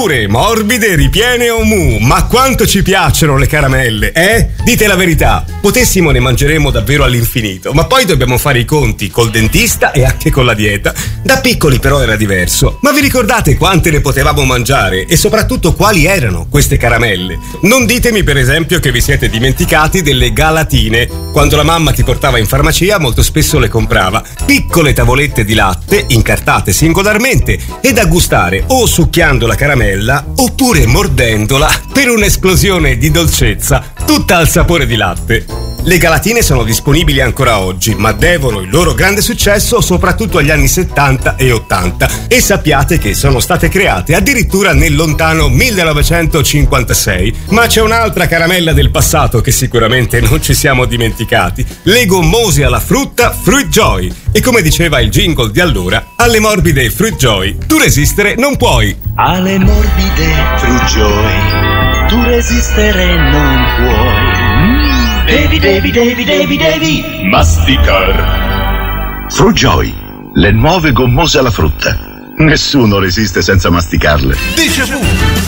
Dure, morbide, ripiene o mu, ma quanto ci piacciono le caramelle, eh? Dite la verità, potessimo ne mangeremo davvero all'infinito, ma poi dobbiamo fare i conti col dentista e anche con la dieta. Da piccoli però era diverso, ma vi ricordate quante ne potevamo mangiare e soprattutto quali erano queste caramelle? Non ditemi per esempio che vi siete dimenticati delle galatine. Quando la mamma ti portava in farmacia molto spesso le comprava, piccole tavolette di latte incartate singolarmente e da gustare o succhiando la caramella oppure mordendola per un'esplosione di dolcezza tutta al sapore di latte. Le galatine sono disponibili ancora oggi, ma devono il loro grande successo soprattutto agli anni 70 e 80 e sappiate che sono state create addirittura nel lontano 1956. Ma c'è un'altra caramella del passato che sicuramente non ci siamo dimenticati, le gommose alla frutta Fruit Joy. E come diceva il jingle di allora, alle morbide Fruit Joy tu resistere non puoi. Alle morbide Fruit Joy tu resistere non puoi. Devi masticar. Fruit Joy, le nuove gommose alla frutta. Nessuno resiste senza masticarle. Déjà vu.